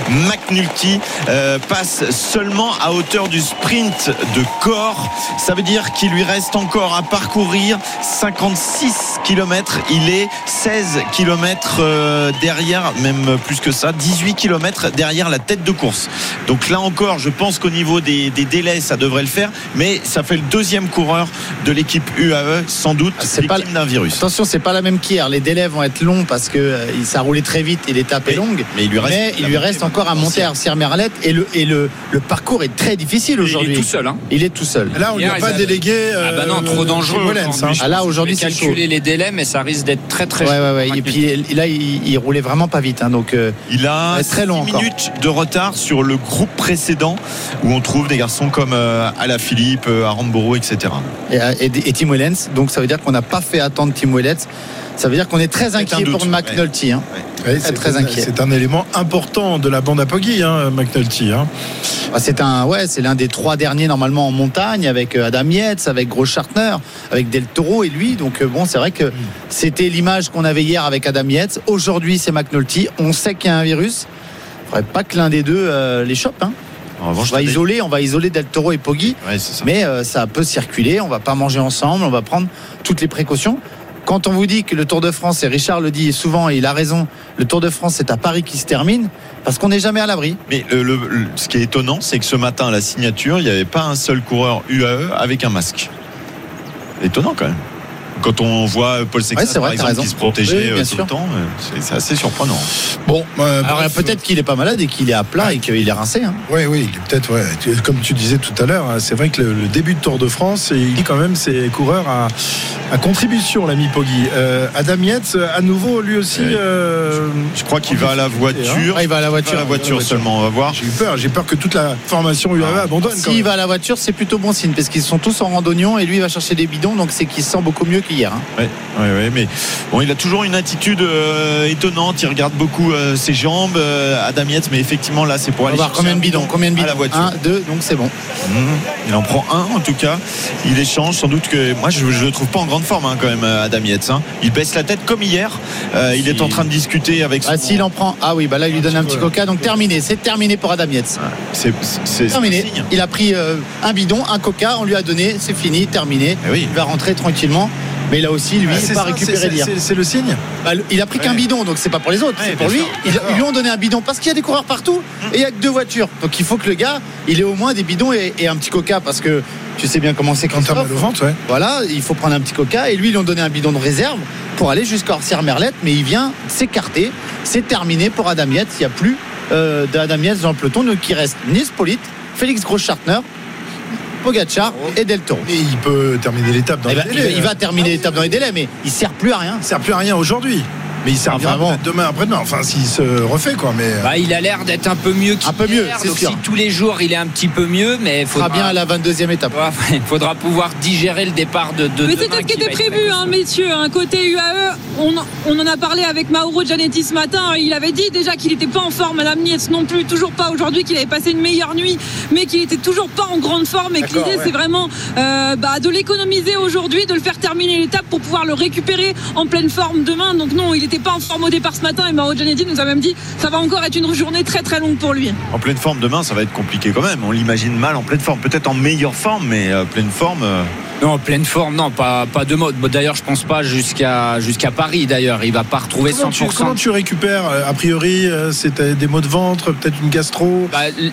McNulty passe seulement à hauteur du sprint de corps. Ça veut dire qu'il lui reste encore à parcourir 56 km. Il est 16 km derrière, même plus que ça, 18 km derrière la tête de course. Donc là encore, je pense qu'au niveau des délais, ça devrait le faire, mais ça fait le deuxième coureur de l'équipe UAE, sans doute victime d'un virus. Attention, c'est pas la même qu'hier. Les délais vont être longs parce que ça a roulé très vite et l'étape est longue. Mais il lui reste encore à monter à Sierre-Merlette et le parcours est très difficile aujourd'hui. Il est tout seul. Il est tout seul. Là, on lui a pas délégué. Non, trop dangereux. Là, aujourd'hui, c'est chaud. Calculer les délais, mais ça risque d'être très très chaud. Et puis là, il roulait vraiment pas vite. Donc il a très long 6 minutes de retard sur le groupe précédent où on trouve des garçons comme Alaphilippe, Aramburu, etc. Et Tim Wellens. Donc ça veut dire qu'on n'a pas fait attendre Tim Wellens. Ça veut dire qu'on est très inquiet pour McNulty. Très inquiet. C'est un élément important de la bande à Poggi, McNulty. C'est l'un des 3 derniers normalement en montagne, avec Adam Yates, avec Großschartner, avec Del Toro et lui. Donc c'est vrai que c'était l'image qu'on avait hier avec Adam Yates. Aujourd'hui, c'est McNulty. On sait qu'il y a un virus. Il ne faudrait pas que l'un des deux les chope. On va isoler Del Toro et Poggi, mais ça peut circuler. On va pas manger ensemble. On va prendre toutes les précautions. Quand on vous dit que le Tour de France, et Richard le dit souvent et il a raison, le Tour de France c'est à Paris qui se termine, parce qu'on n'est jamais à l'abri. Mais ce qui est étonnant, c'est que ce matin à la signature, il n'y avait pas un seul coureur UAE avec un masque. Étonnant quand même. Quand on voit Paul Sexton par exemple qui se protégeait tout le temps, c'est assez surprenant. Alors peut-être qu'il est pas malade et qu'il est à plat et qu'il est rincé. Oui, il est peut-être. Comme tu disais tout à l'heure, c'est vrai que le début de Tour de France, il dit quand même ses coureurs à contribution, l'ami Poggi. Adam Yates, à nouveau, lui aussi. Je crois qu'il va à la voiture. Il va à la voiture. Seulement, on va voir. J'ai peur que toute la formation UAE abandonne. S'il va à la voiture, c'est plutôt bon signe parce qu'ils sont tous en randonnion et lui il va chercher des bidons, donc c'est qu'il se sent beaucoup mieux qu'hier. Oui, mais il a toujours une attitude étonnante. Il regarde beaucoup ses jambes, Adam Yates, mais effectivement là c'est pour aller chercher combien de bidons à la voiture. 1, 2, donc c'est bon. Il en prend un en tout cas. Il échange sans doute que moi je le trouve pas en grande forme quand même Adam Yates. Il baisse la tête comme hier. Il est en train de discuter avec. S'il en prend. Là il lui donne un petit coca. Donc terminé. C'est terminé pour Adam Yates. C'est terminé. Il a pris un bidon, un coca. On lui a donné. C'est fini, terminé. Il va rentrer tranquillement. Mais là aussi, lui, il va récupérer l'IR. C'est le signe. Il a pris qu'un bidon, donc c'est pas pour les autres, c'est pour lui. Ils lui ont donné un bidon parce qu'il y a des coureurs partout et il y a que 2 voitures. Donc il faut que le gars, il ait au moins des bidons et un petit coca parce que tu sais bien comment c'est quand t'as mal au ventre. Voilà, il faut prendre un petit coca et lui, ils lui ont donné un bidon de réserve pour aller jusqu'à Sierre-Merlette, mais il vient s'écarter. C'est terminé pour Adam Yates. Il n'y a plus d'Adam Yates dans le peloton, donc il reste Nils Politt, Félix Großschartner, Pogacar et Del Toro. Et il peut terminer l'étape dans les délais. Il va terminer l'étape dans les délais, mais il ne sert plus à rien. Il ne sert plus à rien aujourd'hui. Mais il servira peut-être demain, après-demain. Enfin, s'il se refait, quoi. Mais il a l'air d'être un peu mieux qu'hier. Un peu mieux, c'est donc sûr. Si tous les jours il est un petit peu mieux, mais il faudra bien à la 22e étape. Il faudra pouvoir digérer le départ de mais c'était ce qui était prévu, messieurs. Côté UAE, on en a parlé avec Mauro Gianetti ce matin. Il avait dit déjà qu'il n'était pas en forme. Madame Yates non plus, toujours pas aujourd'hui. Qu'il avait passé une meilleure nuit, mais qu'il n'était toujours pas en grande forme. Et que l'idée, c'est vraiment de l'économiser aujourd'hui, de le faire terminer l'étape pour pouvoir le récupérer en pleine forme demain. Donc non, il n'était pas en forme au départ ce matin et Mauro Gianetti nous a même dit ça va encore être une journée très très longue pour lui. En pleine forme demain, ça va être compliqué quand même. On l'imagine mal en pleine forme, peut-être en meilleure forme, mais pleine forme. Non, en pleine forme, non, pas de mode. D'ailleurs, je pense pas jusqu'à Paris. D'ailleurs, il va pas retrouver 100%. Comment tu récupères a priori, c'était des maux de ventre, peut-être une gastro.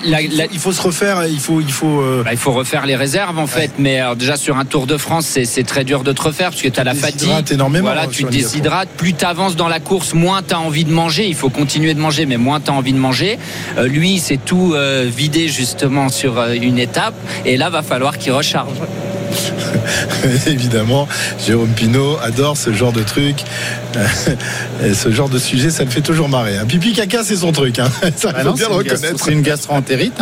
Il faut se refaire. Il faut refaire les réserves en fait. Mais alors, déjà sur un Tour de France, c'est très dur de te refaire parce que tu as la fatigue. Énormément. Voilà, tu te déshydrates. Plus tu avances dans la course, moins tu as envie de manger. Il faut continuer de manger, mais moins tu as envie de manger. Lui, c'est tout vidé justement sur une étape. Et là, va falloir qu'il recharge. Évidemment, Jérôme Pinault adore ce genre de truc. Et ce genre de sujet, ça le fait toujours marrer. Pipi caca, c'est son truc. Ça, faut bien le reconnaître. C'est une gastro-entérite.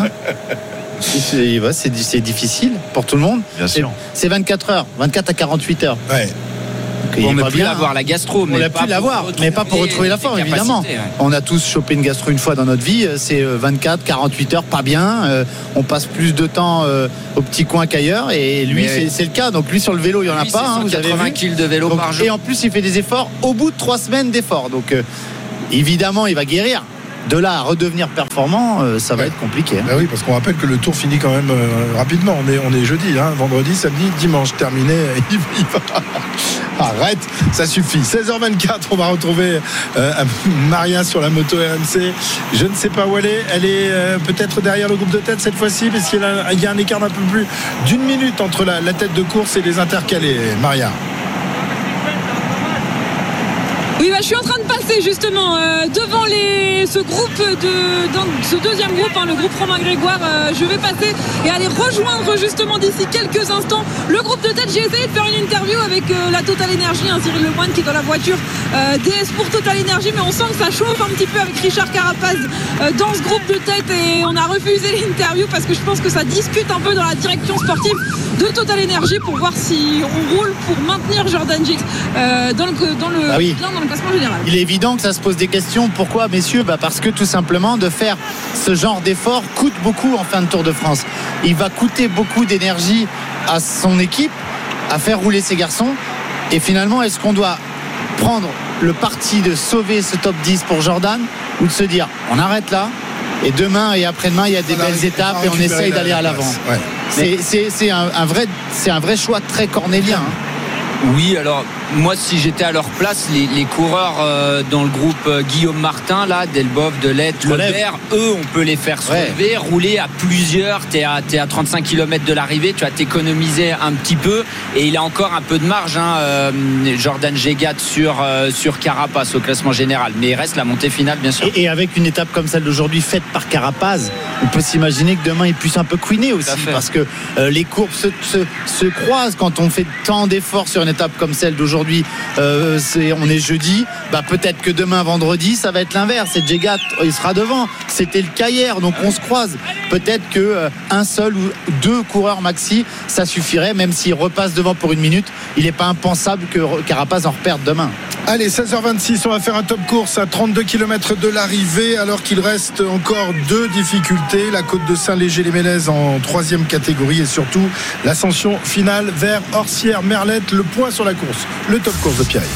C'est difficile pour tout le monde. Bien sûr. C'est 24 heures, 24 à 48 heures. Ouais. On ne peut plus avoir la gastro, mais pas pour retrouver la forme, évidemment. On a tous chopé une gastro une fois dans notre vie. C'est 24, 48 heures, pas bien. On passe plus de temps au petit coin qu'ailleurs. Et lui, c'est le cas. Donc lui, sur le vélo, il n'y en a pas. Vous 80 kilos de vélo par jour. Et en plus, il fait des efforts au bout de 3 semaines d'efforts. Donc évidemment, il va guérir. de là à redevenir performant, ça va être compliqué. Ben oui, parce qu'on rappelle que le Tour finit quand même rapidement. On est jeudi, vendredi, samedi, dimanche, terminé. Il va. Arrête, ça suffit. 16h24, on va retrouver Maria sur la moto RMC. Je ne sais pas où elle est. Elle est peut-être derrière le groupe de tête cette fois-ci, parce qu'il y a un écart d'un peu plus d'une minute entre la tête de course et les intercalés. Maria. Oui, je suis en train de passer justement devant ce deuxième groupe, le groupe Romain Grégoire. Je vais passer et aller rejoindre justement d'ici quelques instants le groupe de tête. J'ai essayé de faire une interview avec la Total Energy, Cyril Lemoine qui est dans la voiture DS pour Total Energy, mais on sent que ça chauffe un petit peu avec Richard Carapaz dans ce groupe de tête, et on a refusé l'interview parce que je pense que ça discute un peu dans la direction sportive de Total Energy pour voir si on roule pour maintenir Jordan Gilles dans le classement général. Il est évident que ça se pose des questions. Pourquoi, messieurs ? Parce que tout simplement de faire ce genre d'effort coûte beaucoup en fin de Tour de France. Il va coûter beaucoup d'énergie à son équipe à faire rouler ces garçons, et finalement est-ce qu'on doit prendre le parti de sauver ce top 10 pour Jordan, ou de se dire on arrête là et demain et après-demain il y a des belles étapes et on essaye d'aller à l'avant. Ouais. C'est un vrai choix très cornélien. Oui, alors moi si j'étais à leur place, les coureurs dans le groupe Guillaume Martin, là, Delboeuf, Delette, Lebert, eux on peut les faire se relever, rouler à plusieurs. T'es à 35 km de l'arrivée, tu vas t'économiser un petit peu, et il a encore un peu de marge, Jordan Gégat sur Carapaz au classement général, mais il reste la montée finale bien sûr. Et avec une étape comme celle d'aujourd'hui faite par Carapaz, on peut s'imaginer que demain il puisse un peu couiner aussi, parce que les courbes se croisent quand on fait tant d'efforts sur une étape comme celle d'aujourd'hui. On est jeudi, peut-être que demain vendredi ça va être l'inverse, et Gégat il sera devant, c'était le cas hier, donc on se croise. Peut-être que un seul ou deux coureurs maxi ça suffirait, même s'il repasse devant pour une minute, il n'est pas impensable que Carapaz en reperde demain. Allez, 16h26, on va faire un top course à 32 km de l'arrivée, alors qu'il reste encore deux difficultés, la côte de Saint-Léger-les-Mélèzes en 3e catégorie, et surtout l'ascension finale vers Orsières-Merlette. Le point sur la course, le top course de Pierre.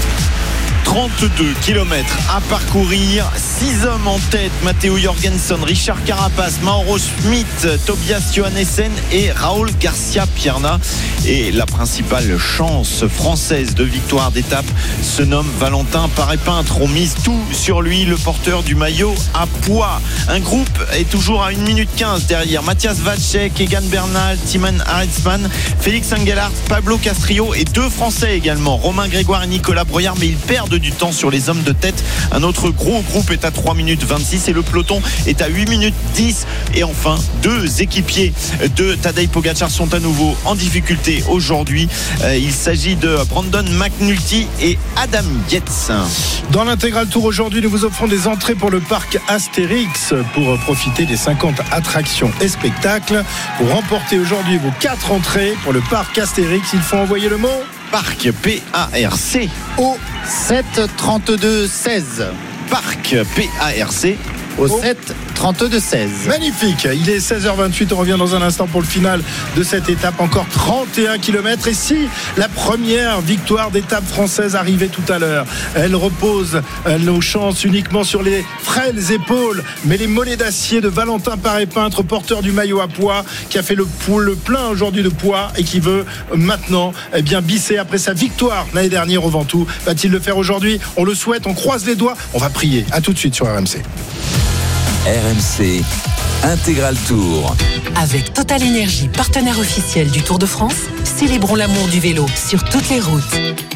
32 km à parcourir, 6 hommes en tête: Matteo Jorgensen, Richard Carapaz, Mauro Schmidt, Tobias Johannessen et Raúl Garcia Pierna. Et la principale chance française de victoire d'étape se nomme Valentin Paré-Peintre. On mise tout sur lui, le porteur du maillot à poids. Un groupe est toujours à 1 minute 15 derrière: Matthias Vacek, Egan Bernal, Timon Haritzman, Félix Engelhardt, Pablo Castrillo et deux Français également, Romain Grégoire et Nicolas Broyard, mais ils perdent du temps sur les hommes de tête. Un autre gros groupe est à 3 minutes 26 et le peloton est à 8 minutes 10. Et enfin, deux équipiers de Tadej Pogačar sont à nouveau en difficulté aujourd'hui. Il s'agit de Brandon McNulty et Adam Yates. Dans l'intégral tour aujourd'hui, nous vous offrons des entrées pour le parc Astérix pour profiter des 50 attractions et spectacles. Pour remporter aujourd'hui vos 4 entrées pour le parc Astérix, il faut envoyer le mot Parc, P-A-R-C, au 7 32 16. Parc, P-A-R-C, au 7 32 16. Magnifique, il est 16h28, on revient dans un instant pour le final de cette étape, encore 31 km. Et si la première victoire d'étape française arrivait tout à l'heure, elle repose nos chances uniquement sur les frêles épaules, mais les mollets d'acier de Valentin Paré-Peintre, porteur du maillot à poids, qui a fait le plein aujourd'hui de poids et qui veut maintenant bisser après sa victoire l'année dernière au Ventoux. Va-t-il le faire aujourd'hui? On le souhaite, on croise les doigts, on va prier. À tout de suite sur RMC. RMC Intégral Tour. Avec Total Energy, partenaire officiel du Tour de France, célébrons l'amour du vélo sur toutes les routes.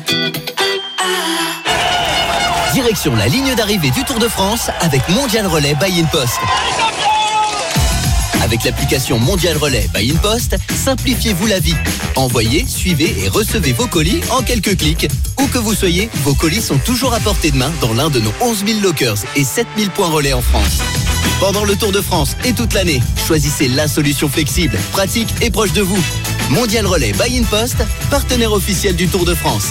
Direction la ligne d'arrivée du Tour de France avec Mondial Relais by InPost. Avec l'application Mondial Relais by InPost, simplifiez-vous la vie. Envoyez, suivez et recevez vos colis en quelques clics. Où que vous soyez, vos colis sont toujours à portée de main dans l'un de nos 11 000 lockers et 7 000 points relais en France. Pendant le Tour de France et toute l'année, choisissez la solution flexible, pratique et proche de vous. Mondial Relais by InPost, partenaire officiel du Tour de France.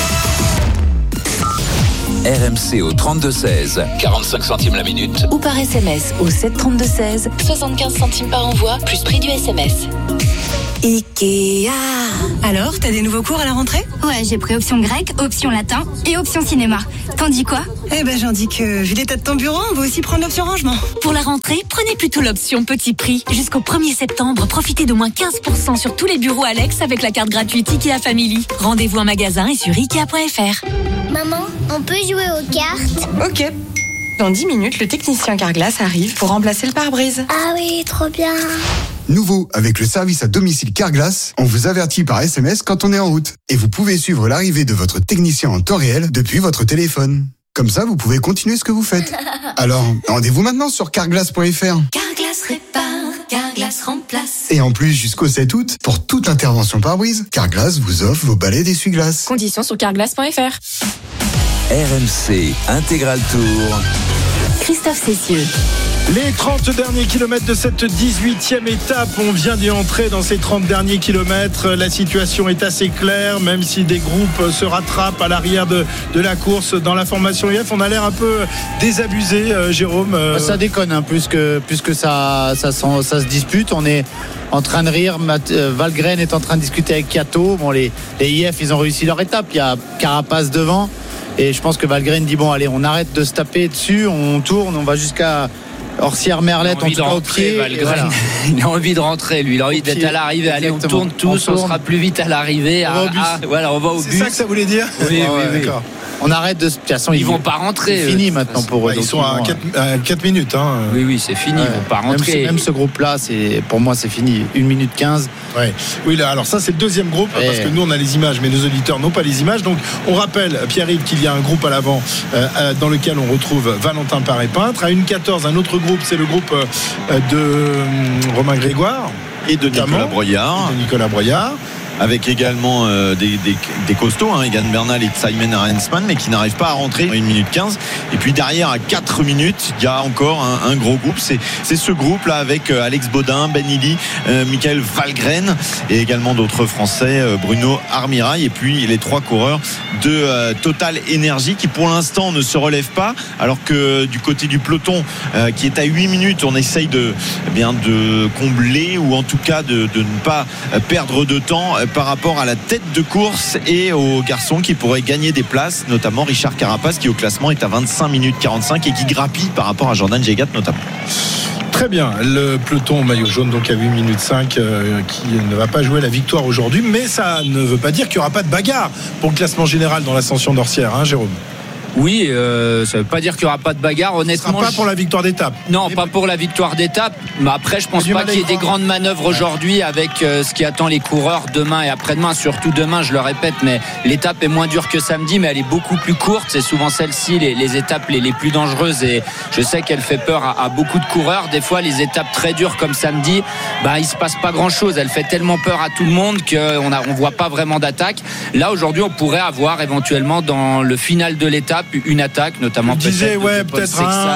RMC au 32-16, 45 centimes la minute. Ou par SMS au 7 32 16, 75 centimes par envoi, plus prix du SMS. Ikea. Alors, t'as des nouveaux cours à la rentrée ? Ouais, j'ai pris option grec, option latin et option cinéma. T'en dis quoi ? Eh ben, j'en dis que, vu l'état de ton bureau, on va aussi prendre l'option rangement. Pour la rentrée, prenez plutôt l'option petit prix. Jusqu'au 1er septembre, profitez de moins 15% sur tous les bureaux Alex avec la carte gratuite Ikea Family. Rendez-vous en magasin et sur Ikea.fr. Maman, on peut jouer aux cartes ? Ok. Dans 10 minutes, le technicien Carglass arrive pour remplacer le pare-brise. Ah oui, trop bien. Nouveau, avec le service à domicile Carglass, on vous avertit par SMS quand on est en route. Et vous pouvez suivre l'arrivée de votre technicien en temps réel depuis votre téléphone. Comme ça, vous pouvez continuer ce que vous faites. Alors, rendez-vous maintenant sur carglass.fr. Carglass répare, Carglass remplace. Et en plus, jusqu'au 7 août, pour toute intervention pare-brise, Carglass vous offre vos balais d'essuie-glace. Conditions sur carglass.fr. RMC Intégral Tour. Christophe Cessieux. Les 30 derniers kilomètres de cette 18e étape, on vient d'y entrer dans ces 30 derniers kilomètres. La situation est assez claire, même si des groupes se rattrapent à l'arrière de la course. Dans la formation IF, on a l'air un peu désabusé, Jérôme. Ça déconne, plus que ça se dispute. On est en train de rire. Valgren est en train de discuter avec Kato. Bon, les IF, ils ont réussi leur étape. Il y a Carapace devant. Et je pense que Valgren dit, bon, allez, on arrête de se taper dessus, on tourne, on va jusqu'à Orsières-Merlette, en tout cas au pied. Voilà. Il a envie de rentrer, lui. Il a envie d'être à l'arrivée. Allez, on tourne tous, on sera plus vite à l'arrivée. Voilà, on va au but. C'est ça que ça voulait dire ? Oui, d'accord. On arrête de toute façon, ils vont pas rentrer. C'est fini maintenant pour eux. Ils sont à 4 minutes. Hein. Oui, c'est fini. Ils vont pas rentrer. Même ce groupe-là, pour moi, c'est fini. 1 minute 15. Ouais. Oui, là, alors ça, c'est le deuxième groupe, parce que nous, on a les images, mais nos auditeurs n'ont pas les images. Donc, on rappelle, Pierre-Yves, qu'il y a un groupe à l'avant dans lequel on retrouve Valentin Paré-Peintre. À 1h14, un autre groupe, c'est le groupe de Romain Grégoire. Et de Nicolas Broyard. Avec également des costauds, Egan Bernal et Simon Arensman, mais qui n'arrivent pas à rentrer en 1 minute 15. Et puis derrière, à 4 minutes, il y a encore un gros groupe. C'est ce groupe-là avec Alex Baudin, Ben Illy, Michael Valgren et également d'autres Français, Bruno Armirail, et puis les 3 coureurs de Total Energy qui pour l'instant ne se relèvent pas, alors que du côté du peloton qui est à 8 minutes, on essaye de combler, ou en tout cas de ne pas perdre de temps par rapport à la tête de course et aux garçons qui pourraient gagner des places, notamment Richard Carapace qui au classement est à 25 minutes 45 et qui grappille par rapport à Jordan Jegat notamment. Très bien, le peloton maillot jaune donc à 8 minutes 5 qui ne va pas jouer la victoire aujourd'hui, mais ça ne veut pas dire qu'il n'y aura pas de bagarre pour le classement général dans l'ascension d'Orsières, Jérôme. Oui, ça ne veut pas dire qu'il n'y aura pas de bagarre, honnêtement. Ce sera pas pour la victoire d'étape. Non, pas pour la victoire d'étape. Mais après, je pense pas qu'il y ait des grandes manœuvres aujourd'hui avec ce qui attend les coureurs demain et après-demain. Surtout demain, je le répète, mais l'étape est moins dure que samedi, mais elle est beaucoup plus courte. C'est souvent celle-ci, les étapes les plus dangereuses. Et je sais qu'elle fait peur à beaucoup de coureurs. Des fois, les étapes très dures comme samedi, il se passe pas grand-chose. Elle fait tellement peur à tout le monde qu'on voit pas vraiment d'attaque. Là, aujourd'hui, on pourrait avoir éventuellement dans le final de l'étape une attaque, notamment peut-être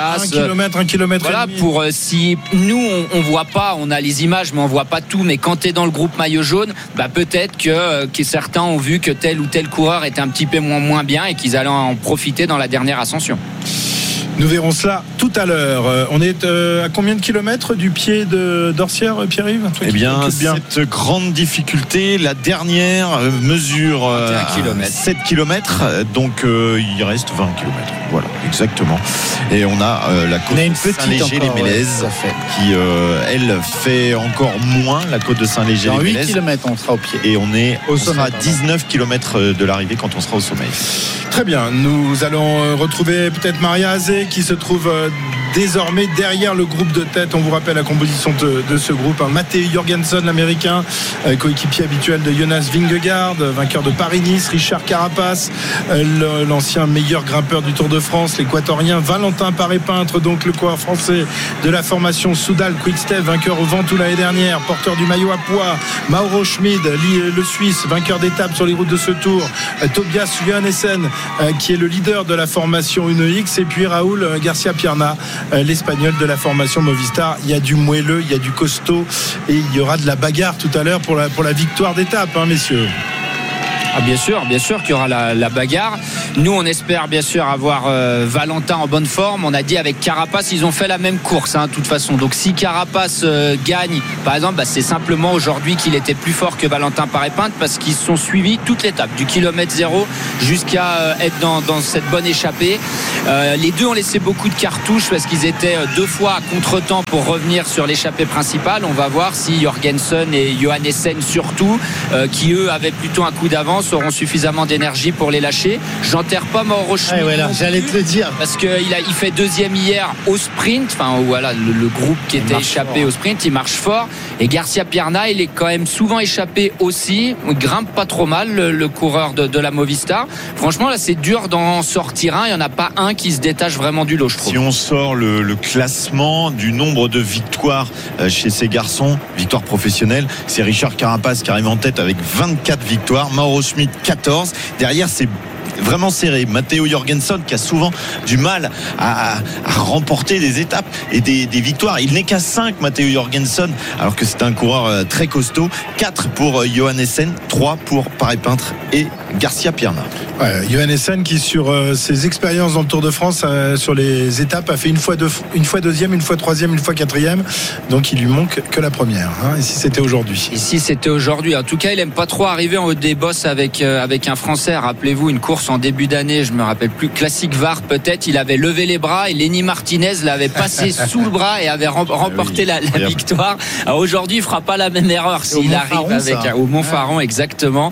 un kilomètre. Voilà, pour si nous on voit pas, on a les images, mais on voit pas tout. Mais quand tu es dans le groupe maillot jaune, peut-être que certains ont vu que tel ou tel coureur était un petit peu moins bien et qu'ils allaient en profiter dans la dernière ascension. Nous verrons cela tout à l'heure. On est à combien de kilomètres du pied d'Orsières, Pierre-Yves ? Eh bien, cette grande difficulté, la dernière mesure 7 km, donc il reste 20 km. Voilà, exactement. Et on a la côte de Saint-Léger-les-Mélèzes qui, elle, fait encore moins, la côte de Saint-Léger-les-Mélèzes. 8 km, on sera au pied. Et on sera à 19 km de l'arrivée quand on sera au sommet. Très bien, nous allons retrouver peut-être Maria Azé qui se trouve désormais derrière le groupe de tête. On vous rappelle la composition de ce groupe. Matteo Jorgensen, l'américain, coéquipier habituel de Jonas Vingegaard, vainqueur de Paris-Nice, Richard Carapace, l'ancien meilleur grimpeur du Tour de France, l'équatorien Valentin Paré-Peintre, donc le coureur français de la formation Soudal Quick-Step, vainqueur au Ventoux l'année dernière, porteur du maillot à poids, Mauro Schmid, le Suisse, vainqueur d'étape sur les routes de ce Tour, Tobias Johannessen, qui est le leader de la formation UNEX, et puis Raoul Garcia Pierna, l'Espagnol de la formation Movistar. Il y a du moelleux, il y a du costaud, et il y aura de la bagarre tout à l'heure pour la victoire d'étape, messieurs. bien sûr qu'il y aura la bagarre. Nous, on espère bien sûr avoir Valentin en bonne forme. On a dit avec Carapace, ils ont fait la même course, de toute façon. Donc si Carapace gagne, par exemple, c'est simplement aujourd'hui qu'il était plus fort que Valentin Paré-Peintre parce qu'ils sont suivis toute l'étape, du kilomètre 0 jusqu'à être dans cette bonne échappée. Les deux ont laissé beaucoup de cartouches parce qu'ils étaient 2 fois à contre-temps pour revenir sur l'échappée principale. On va voir si Jorgensen et Johannessen surtout, qui eux avaient plutôt un coup d'avance, auront suffisamment d'énergie pour les lâcher. J'enterre pas Mauro Schmid. J'allais te le dire. Parce qu'il fait 2e hier au sprint. Enfin, voilà, le groupe qui était échappé au sprint, il marche fort. Et Garcia Pierna, il est quand même souvent échappé aussi. Il grimpe pas trop mal, le coureur de la Movistar. Franchement, là, c'est dur d'en sortir un. Il n'y en a pas un qui se détache vraiment du lot, je trouve. Si on sort le classement du nombre de victoires chez ces garçons, victoires professionnelles, c'est Richard Carapace qui arrive en tête avec 24 victoires, Mauro Schmid 14. Derrière, c'est vraiment serré. Matteo Jorgensen qui a souvent du mal à remporter des étapes et des victoires. Il n'est qu'à 5, Matteo Jorgensen, alors que c'est un coureur très costaud. 4 pour Johannessen, 3 pour Paré-Peintre et Garcia Pierna. Johannessen qui sur ses expériences dans le Tour de France sur les étapes a fait une fois deuxième, une fois troisième, une fois quatrième. Donc il lui manque que la première. Ici c'était aujourd'hui. En tout cas, il aime pas trop arriver en haut des bosses avec un Français. Rappelez-vous une course en début d'année, je me rappelle plus, classique VAR peut-être. Il avait levé les bras et Lenny Martinez l'avait passé sous le bras et avait remporté la victoire. Alors aujourd'hui, il fera pas la même erreur s'il arrive au Montfaron, exactement.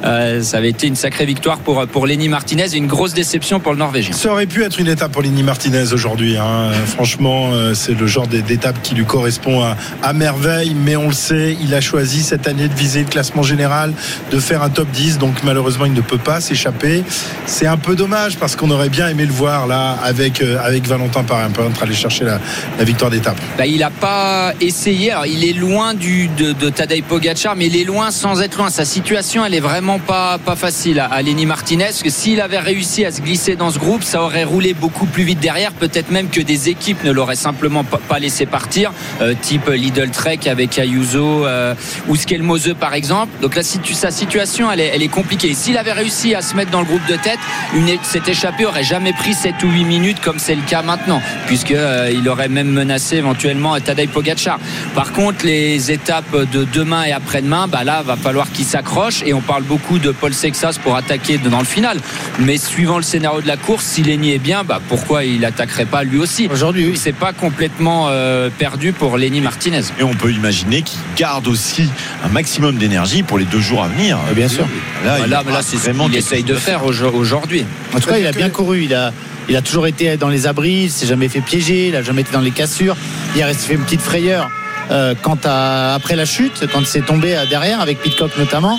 Ça avait été une sacrée victoire pour Lenny Martinez et une grosse déception pour le Norvégien. Ça aurait pu être une étape pour Lenny Martinez aujourd'hui. Franchement, c'est le genre d'étape qui lui correspond à merveille, mais on le sait, il a choisi cette année de viser le classement général, de faire un top 10, donc malheureusement il ne peut pas s'échapper. C'est un peu dommage parce qu'on aurait bien aimé le voir là avec Valentin Paré-Peintre aller chercher la victoire d'étape. Il n'a pas essayé. Alors, il est loin de Tadej Pogačar, mais il est loin sans être loin. Sa situation, elle est vraiment pas facile à Lenny Martinez, parce que s'il avait réussi à se glisser dans ce groupe, ça aurait roulé beaucoup plus vite derrière. Peut-être même que des équipes ne l'auraient simplement pas laissé partir, type Lidl Trek avec Ayuso ou Skelmose par exemple. Donc là, sa situation, elle est compliquée. Et s'il avait réussi à se mettre dans le groupe de tête, cette échappée aurait jamais pris 7 ou 8 minutes comme c'est le cas maintenant, puisqu'il aurait même menacé éventuellement Tadej Pogačar. Par contre, les étapes de demain et après-demain, là, va falloir qu'il s'accroche, et on parle beaucoup de Paul Sexas pour attaquer dans le final. Mais suivant le scénario de la course, si Lenny est bien, pourquoi il attaquerait pas lui aussi? Aujourd'hui, oui. C'est pas complètement perdu pour Lenny Martinez. Et on peut imaginer qu'il garde aussi un maximum d'énergie pour les 2 jours à venir. Bien sûr. Là, c'est vraiment ce qu'il essaye de faire aujourd'hui. En tout cas, il a bien couru. Il a toujours été dans les abris, il s'est jamais fait piéger, il n'a jamais été dans les cassures. Hier, il s'est fait une petite frayeur après la chute, quand il s'est tombé derrière, avec Pidcock notamment.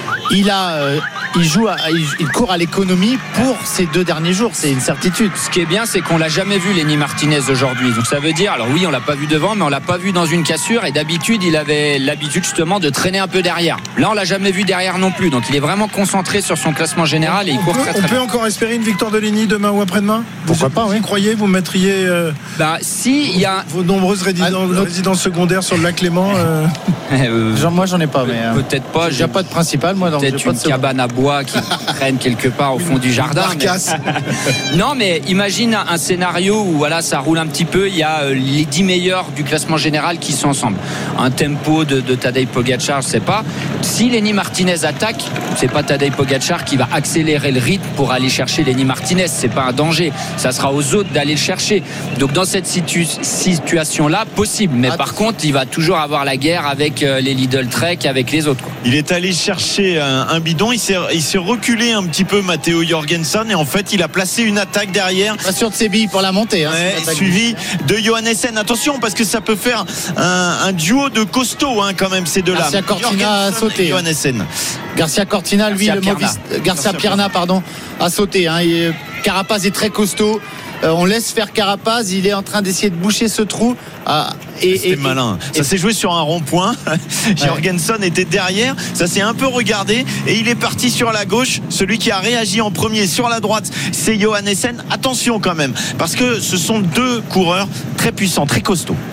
Il court à l'économie pour ces 2 derniers jours, c'est une certitude. Ce qui est bien, c'est qu'on l'a jamais vu Lenny Martinez aujourd'hui. Donc ça veut dire, alors oui, on l'a pas vu devant, mais on l'a pas vu dans une cassure, et d'habitude il avait l'habitude justement de traîner un peu derrière. Là, on l'a jamais vu derrière non plus. Donc il est vraiment concentré sur son classement général et il court très bien. On peut encore espérer une victoire de Lenny demain ou après-demain? Pourquoi pas, oui. Vous croyez, vous mettriez si il y a vos nombreuses résidences secondaires sur le lac Léman moi j'en ai pas, mais peut-être pas. J'ai pas de principal, moi. Peut-être une cabane à bois qui traîne quelque part au fond du jardin. Non, mais imagine un scénario où ça roule un petit peu. Il y a les 10 meilleurs du classement général qui sont ensemble. Un tempo de Tadej Pogačar, je sais pas. Si Lenny Martinez attaque, c'est pas Tadej Pogačar qui va accélérer le rythme pour aller chercher Lenny Martinez. C'est pas un danger. Ça sera aux autres d'aller le chercher. Donc dans cette situation-là, possible. Mais par contre, il va toujours avoir la guerre avec les Lidl Trek, avec les autres. Il est allé chercher un bidon. Il s'est reculé un petit peu, Matteo Jorgensen, et en fait il a placé une attaque derrière. Pas sûr de ses billes pour la montée. Suivi de Johannessen. Attention, parce que ça peut faire un duo de costauds quand même, ces deux-là. Garcia Cortina a sauté. Garcia Cortina, lui, Garcia Pierna, a sauté. Carapace est très costaud. On laisse faire Carapace, il est en train d'essayer de boucher ce trou. C'était malin. Ça s'est joué sur un rond-point. Jorgensen était derrière, ça s'est un peu regardé et il est parti sur la gauche. Celui qui a réagi en premier sur la droite, c'est Johannessen. Attention quand même, parce que ce sont 2 coureurs très puissants, très costauds.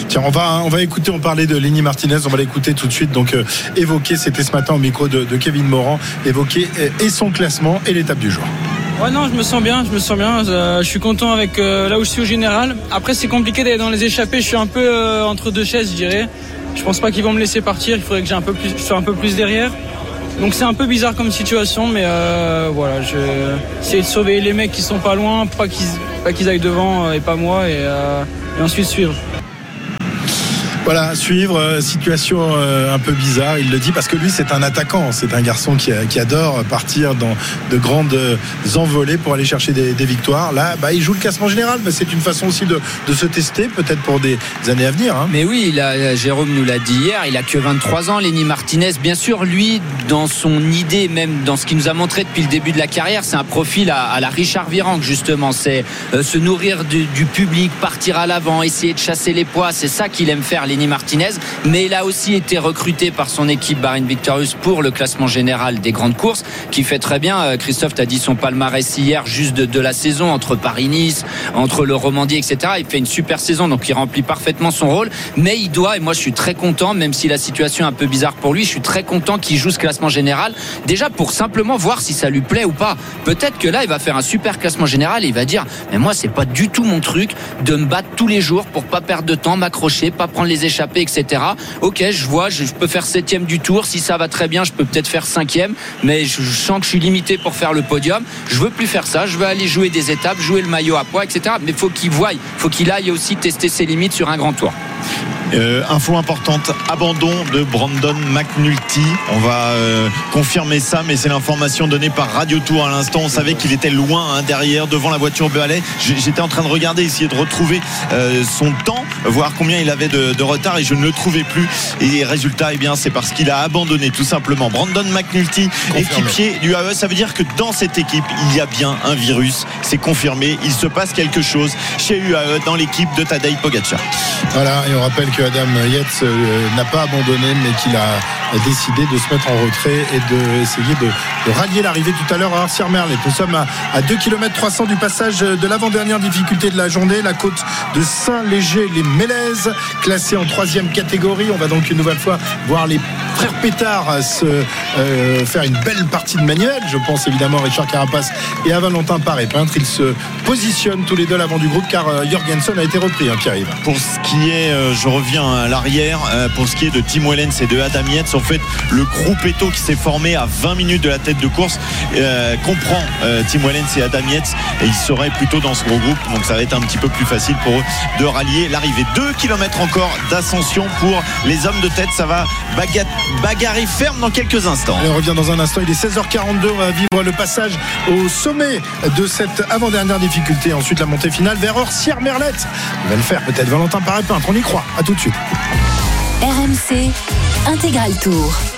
Tiens, on va écouter, on parlait de Lenny Martinez, on va l'écouter tout de suite. Donc évoquer, c'était ce matin au micro de Kevin Morand, évoquer et son classement et l'étape du jour. Ouais, non, je me sens bien. Je suis content avec là où je suis au général. Après, c'est compliqué d'aller dans les échappées. Je suis un peu entre deux chaises, je dirais. Je pense pas qu'ils vont me laisser partir. Il faudrait que je sois un peu plus derrière. Donc c'est un peu bizarre comme situation, mais voilà, je essayer de sauver les mecs qui sont pas loin, pas qu'ils aillent devant et pas moi, et ensuite suivre. Voilà, suivre, situation un peu bizarre, il le dit, parce que lui c'est un attaquant, c'est un garçon qui adore partir dans de grandes envolées pour aller chercher des victoires. Là, il joue le classement général, mais c'est une façon aussi de se tester, peut-être pour des années à venir. Mais oui, Jérôme nous l'a dit hier, il a que 23 ans, Lenny Martinez. Bien sûr, lui, dans son idée, même dans ce qu'il nous a montré depuis le début de la carrière, c'est un profil à la Richard Virenque, justement. C'est se nourrir du public, partir à l'avant, essayer de chasser les poids. C'est ça qu'il aime faire, Lenny Martinez, mais il a aussi été recruté par son équipe Bahrain Victorious pour le classement général des grandes courses, qui fait très bien. Christophe t'a dit son palmarès hier, juste de la saison, entre Paris-Nice, entre le Romandie, etc. Il fait une super saison, donc il remplit parfaitement son rôle, mais il doit, et moi je suis très content, même si la situation est un peu bizarre pour lui, je suis très content qu'il joue ce classement général, déjà pour simplement voir si ça lui plaît ou pas. Peut-être que là il va faire un super classement général et il va dire, mais moi c'est pas du tout mon truc de me battre tous les jours pour pas perdre de temps, m'accrocher, pas prendre les échappées, etc. Ok, je peux faire 7e du tour, si ça va très bien je peux peut-être faire 5e, mais je sens que je suis limité pour faire le podium. Je veux plus faire ça, je veux aller jouer des étapes, jouer le maillot à poids, etc. Mais faut qu'il aille aussi tester ses limites sur un grand tour. Info importante, abandon de Brandon McNulty. On va confirmer ça, mais c'est l'information donnée par Radio Tour à l'instant. On savait qu'il était loin derrière, devant la voiture balai. J'étais en train de regarder, essayer de retrouver son temps, voir combien il avait de retard, et je ne le trouvais plus. Et résultat, c'est parce qu'il a abandonné tout simplement. Brandon McNulty, équipier du AE, ça veut dire que dans cette équipe il y a bien un virus, c'est confirmé. Il se passe quelque chose chez UAE dans l'équipe de Tadej Pogačar. Voilà, et on rappelle que Adam Yates n'a pas abandonné, mais qu'il a décidé de se mettre en retrait et d'essayer de rallier l'arrivée tout à l'heure à Arcières-Merlet. Nous sommes à 2 km 300 du passage de l'avant-dernière difficulté de la journée, la côte de Saint-Léger-les-Mélèzes, classée en 3e catégorie. On va donc une nouvelle fois voir les frères Pétard faire une belle partie de manuel. Je pense évidemment à Richard Carapace et à Valentin Paré-Peintre. Ils se positionnent tous les deux à l'avant du groupe, car Jorgensen a été repris, Pierre-Yves. Pour ce qui est, je reviens à l'arrière, pour ce qui est de Tim Wellens et de Adam Yates, en fait le gruppetto qui s'est formé à 20 minutes de la tête de course comprend Tim Wellens et Adam Yates, et ils seraient plutôt dans ce gros groupe, donc ça va être un petit peu plus facile pour eux de rallier l'arrivée. 2 km encore d'ascension pour les hommes de tête. Ça va bagarrer ferme dans quelques instants. Allez, on revient dans un instant, il est 16h42, on va vivre le passage au sommet de cette avant-dernière difficulté, ensuite la montée finale vers Arcières-Merlet. Il va le faire peut-être Valentin Paré-Peintre, on y croit. À tout de suite. RMC Intégral Tour.